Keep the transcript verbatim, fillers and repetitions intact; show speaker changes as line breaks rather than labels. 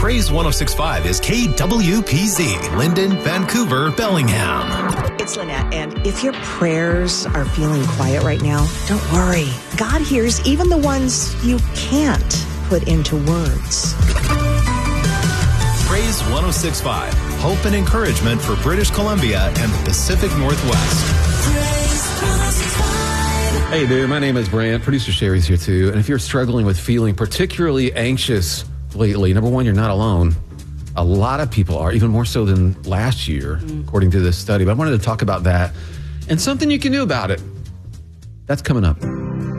Praise one oh six point five is K W P Z, Linden, Vancouver, Bellingham.
It's Lynette, and if your prayers are feeling quiet right now, don't worry. God hears even the ones you can't put into words.
Praise one oh six point five, hope and encouragement for British Columbia and the Pacific Northwest.
Hey there, my name is Brant. Producer Sherry's here too. And if you're struggling with feeling particularly anxious lately, number one, you're not alone. A lot of people are, even more so than last year, mm. according to this study. But I wanted to talk about that and something you can do about it. That's coming up.